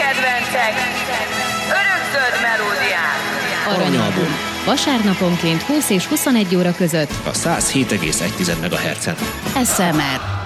kedvencek, örökzöld melódiák. Aranyalbum. Vasárnaponként 20 és 21 óra között a 107,1 MHz-en. SMR.